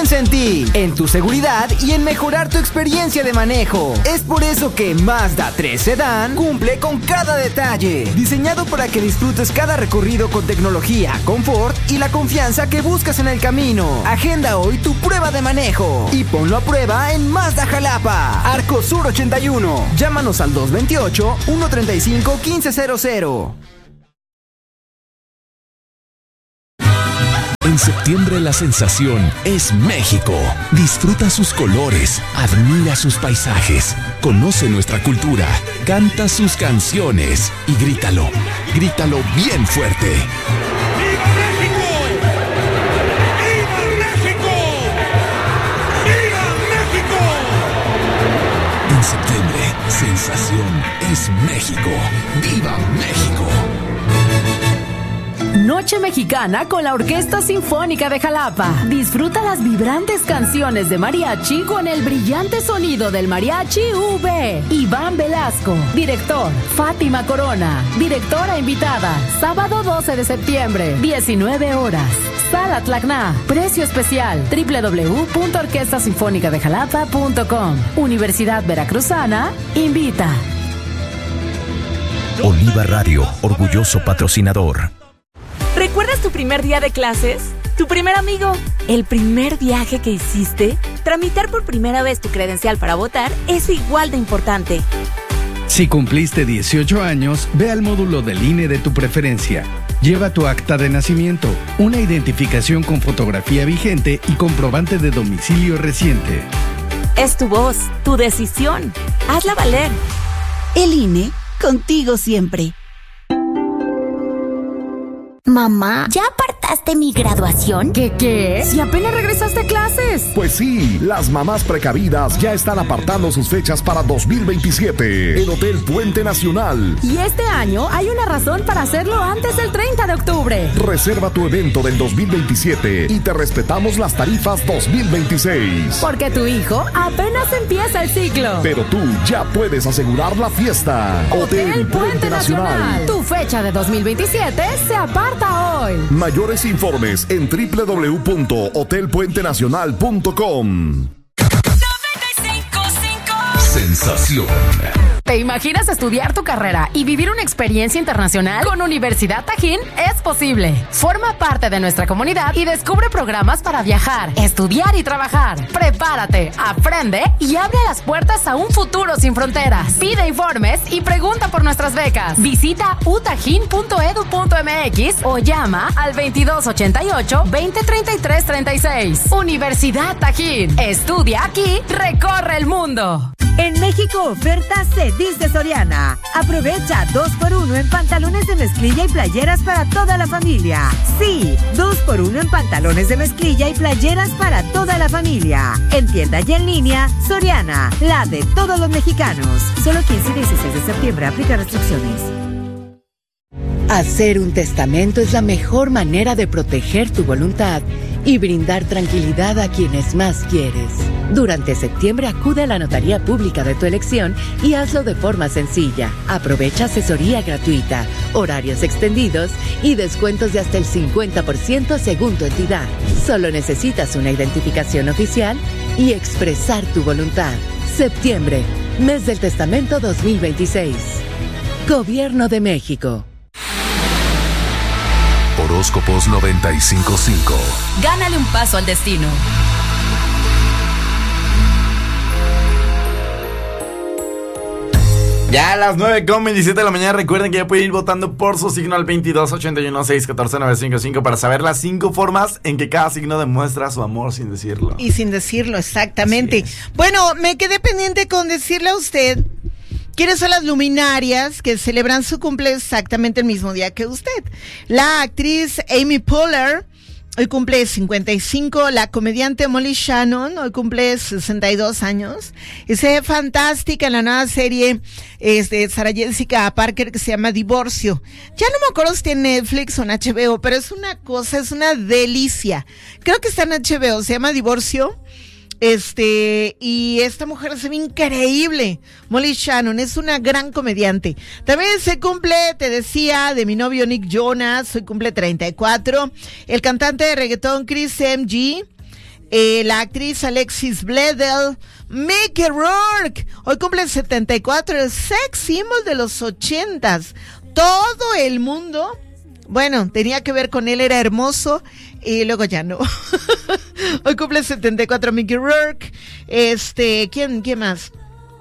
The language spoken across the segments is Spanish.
piensa en ti, en tu seguridad y en mejorar tu experiencia de manejo. Es por eso que Mazda 3 Sedan cumple con cada detalle, diseñado para que disfrutes cada recorrido con tecnología, confort y la confianza que buscas en el camino. Agenda hoy tu prueba de manejo y ponlo a prueba en Mazda Jalapa, Arco Sur 81. Llámanos al 228-135-1500. En septiembre la sensación es México. Disfruta sus colores, admira sus paisajes, conoce nuestra cultura, canta sus canciones y grítalo bien fuerte. ¡Viva México! ¡Viva México! ¡Viva México! En septiembre, sensación es México. ¡Viva México! Noche Mexicana con la Orquesta Sinfónica de Jalapa. Disfruta las vibrantes canciones de mariachi con el brillante sonido del mariachi V. Iván Velasco. Director, Fátima Corona. Directora invitada. Sábado 12 de septiembre, 19 horas. Sala Tlacná. Precio especial. www.orquestasinfonicadejalapa.com. Universidad Veracruzana invita. Oliva Radio, orgulloso patrocinador. ¿Recuerdas tu primer día de clases? ¿Tu primer amigo? ¿El primer viaje que hiciste? Tramitar por primera vez tu credencial para votar es igual de importante. Si cumpliste 18 años, ve al módulo del INE de tu preferencia. Lleva tu acta de nacimiento, una identificación con fotografía vigente y comprobante de domicilio reciente. Es tu voz, tu decisión. Hazla valer. El INE, contigo siempre. Mamá, ¿ya apartaste mi graduación? ¿Qué? Si apenas regresaste a clases. Pues sí, las mamás precavidas ya están apartando sus fechas para 2027 en Hotel Puente Nacional. Y este año hay una razón para hacerlo antes del 30 de octubre. Reserva tu evento del 2027 y te respetamos las tarifas 2026. Porque tu hijo apenas empieza el ciclo. Pero tú ya puedes asegurar la fiesta. Hotel Puente Nacional. Tu fecha de 2027 se aparta hoy. Mayores informes en www.hotelpuentenacional.com. Sensación. ¿Te imaginas estudiar tu carrera y vivir una experiencia internacional? Con Universidad Tajín es posible. Forma parte de nuestra comunidad y descubre programas para viajar, estudiar y trabajar. Prepárate, aprende y abre las puertas a un futuro sin fronteras. Pide informes y pregunta por nuestras becas. Visita utajín.edu.mx o llama al 2288-2033-36. Universidad Tajín. Estudia aquí, recorre el mundo. En México, oferta Cedis de Soriana. Aprovecha 2x1 en pantalones de mezclilla y playeras para toda la familia. Sí, 2x1 en pantalones de mezclilla y playeras para toda la familia. En tienda y en línea, Soriana, la de todos los mexicanos. Solo 15 y 16 de septiembre, aplica restricciones. Hacer un testamento es la mejor manera de proteger tu voluntad y brindar tranquilidad a quienes más quieres. Durante septiembre acude a la notaría pública de tu elección y hazlo de forma sencilla. Aprovecha asesoría gratuita, horarios extendidos y descuentos de hasta el 50% según tu entidad. Solo necesitas una identificación oficial y expresar tu voluntad. Septiembre, mes del testamento 2026. Gobierno de México. Horóscopos 95.5. Gánale un paso al destino. Ya a las 9:27 de la mañana, recuerden que ya pueden ir votando por su signo al 2281-614-955 para saber las 5 formas en que cada signo demuestra su amor sin decirlo. Y sin decirlo, exactamente. Bueno, me quedé pendiente con decirle a usted quiénes son las luminarias que celebran su cumple exactamente el mismo día que usted. La actriz Amy Poehler hoy cumple 55, la comediante Molly Shannon hoy cumple 62 años, y se ve fantástica en la nueva serie de Sarah Jessica Parker que se llama Divorcio. Ya no me acuerdo si está en Netflix o en HBO, pero es una cosa, es una delicia. Creo que está en HBO, se llama Divorcio. Y esta mujer se ve increíble. Molly Shannon es una gran comediante. También se cumple, te decía, de mi novio Nick Jonas, hoy cumple 34. El cantante de reggaetón Chris MG, la actriz Alexis Bledel, Mickey Rourke, hoy cumple 74, el sex symbol de los 80s. Todo el mundo, bueno, tenía que ver con él, era hermoso, y luego ya no. Hoy cumple 74 Mickey Rourke. ¿Quién más?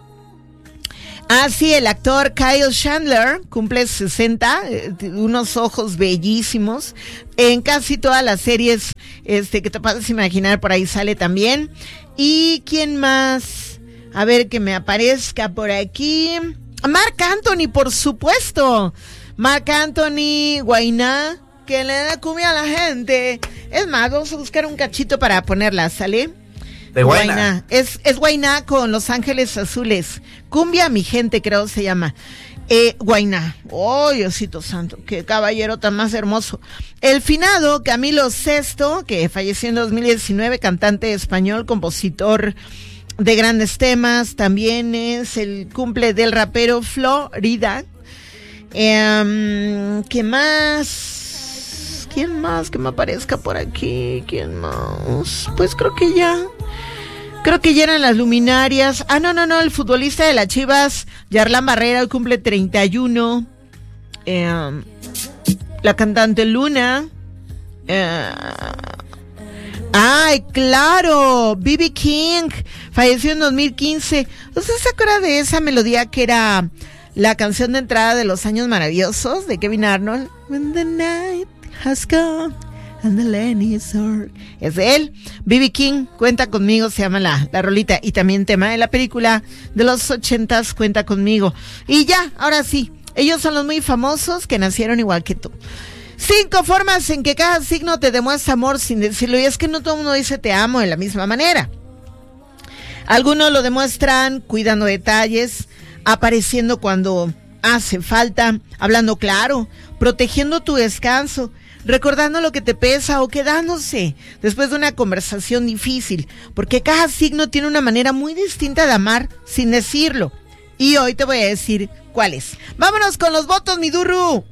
Sí, el actor Kyle Chandler cumple 60, unos ojos bellísimos. En casi todas las series que te puedes imaginar, por ahí sale también. ¿Y quién más? A ver, que me aparezca por aquí. Marc Anthony, por supuesto. Marc Anthony, Guainá, que le da cumbia a la gente. Es más, vamos a buscar un cachito para ponerla, ¿sale? De Guainá. Es Guainá con Los Ángeles Azules. Cumbia mi gente, creo se llama. Guainá. Oh, Diosito santo, qué caballero tan más hermoso. El finado Camilo Sesto, que falleció en 2019, cantante español, compositor de grandes temas. También es el cumple del rapero Florida. ¿Qué más? ¿Quién más que me aparezca por aquí? ¿Quién más? Pues creo que ya eran las luminarias. No, el futbolista de las Chivas, Yarlán Barrera, hoy cumple 31. La cantante Luna. ¡Ay, claro! B.B. King falleció en 2015. ¿Usted se acuerda de esa melodía que era la canción de entrada de Los Años Maravillosos de Kevin Arnold? When the night has come and the land is o'er. Es de él. B.B. King, Cuenta Conmigo, se llama la rolita. Y también tema de la película de los 80s, Cuenta Conmigo. Y ya, ahora sí, ellos son los muy famosos que nacieron igual que tú. 5 formas en que cada signo te demuestra amor sin decirlo. Y es que no todo el mundo dice te amo de la misma manera. Algunos lo demuestran cuidando detalles, apareciendo cuando hace falta, hablando claro, protegiendo tu descanso, recordando lo que te pesa o quedándose después de una conversación difícil, porque cada signo tiene una manera muy distinta de amar sin decirlo. Y hoy te voy a decir cuáles. Vámonos con los votos, mi Durru.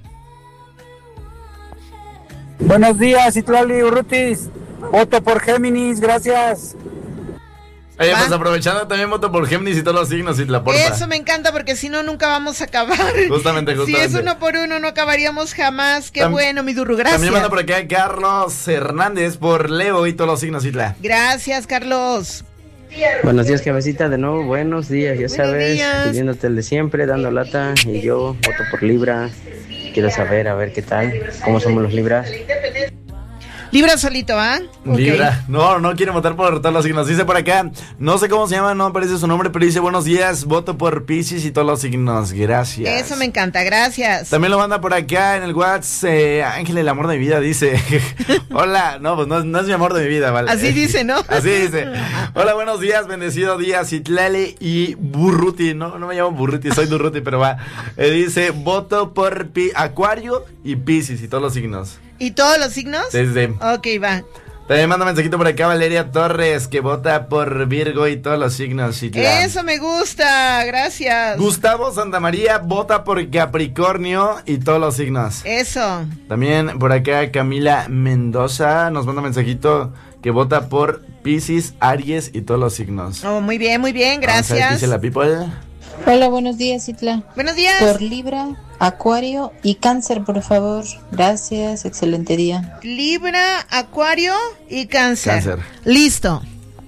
Buenos días, Itlali Urrutis. Voto por Géminis, gracias. Oye, pues aprovechando también voto por Géminis y todos los signos, Itla, porfa. Eso me encanta porque si no, nunca vamos a acabar. Justamente. Si es uno por uno, no acabaríamos jamás. Qué bueno, mi Durru, gracias. También manda por acá Carlos Hernández por Leo y todos los signos, Itla. Gracias, Carlos. Buenos días, cabecita, de nuevo, buenos días, ya sabes, pidiéndote el de siempre, dando lata, y yo voto por Libra. Quiero saber, a ver qué tal, cómo somos los Libras. Libra solito, ¿ah? Libra, okay. No quiere votar por todos los signos. Dice por acá, no sé cómo se llama, no aparece su nombre, pero dice buenos días, voto por Piscis y todos los signos, gracias. Eso me encanta, gracias. También lo manda por acá en el WhatsApp, Ángel, el amor de mi vida, dice. Hola, no, pues no es mi amor de mi vida, ¿vale? Así dice, ¿no? Así dice. Hola, buenos días, bendecido día, Citlali y Burruti, no me llamo Burruti, soy Durruti, pero va. Dice, voto por Acuario y Piscis y todos los signos. ¿Y todos los signos? Sí. Ok, va. También manda un mensajito por acá Valeria Torres, que vota por Virgo y todos los signos. Eso me gusta, gracias. Gustavo Santamaría vota por Capricornio y todos los signos. Eso. También por acá Camila Mendoza nos manda un mensajito que vota por Piscis, Aries y todos los signos. Oh, muy bien, gracias. Vamos a ver qué dice la people. Hola, buenos días, Itla. Buenos días. Por Libra, Acuario y Cáncer, por favor. Gracias, excelente día. Libra, Acuario y Cáncer. Listo.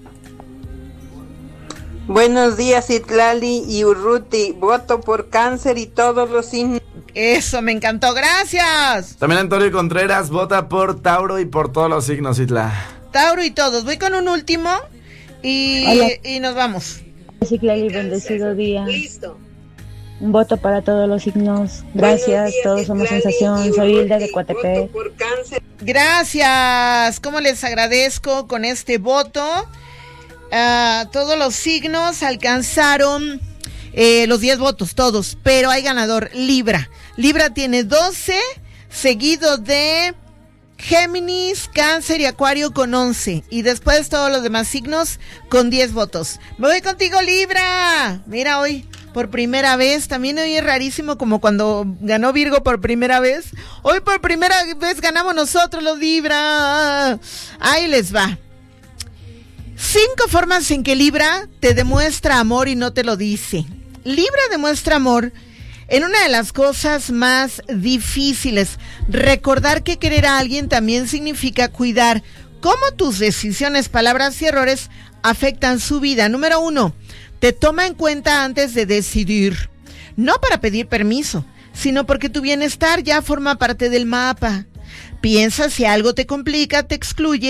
Buenos días, Itlali y Urruti. Voto por Cáncer y todos los signos. Eso, me encantó, gracias. También Antonio Contreras vota por Tauro y por todos los signos, Itla. Tauro y todos. Voy con un último y nos vamos. Itlali, bendecido día. Listo. Un voto para todos los signos. Gracias, todos somos sensación. Soy Hilda de Coatepec. Gracias. ¿Cómo les agradezco con este voto? Todos los signos alcanzaron los 10 votos, todos. Pero hay ganador, Libra. Libra tiene 12, seguido de Géminis, Cáncer y Acuario con 11. Y después todos los demás signos con 10 votos. Me voy contigo, Libra. Mira, hoy por primera vez, también hoy es rarísimo como cuando ganó Virgo por primera vez. Hoy por primera vez ganamos nosotros los Libra. Ahí les va. 5 formas en que Libra te demuestra amor y no te lo dice. Libra demuestra amor en una de las cosas más difíciles. Recordar que querer a alguien también significa cuidar cómo tus decisiones, palabras y errores afectan su vida. Número 1, te toma en cuenta antes de decidir. No para pedir permiso, sino porque tu bienestar ya forma parte del mapa. Piensa si algo te complica, te excluye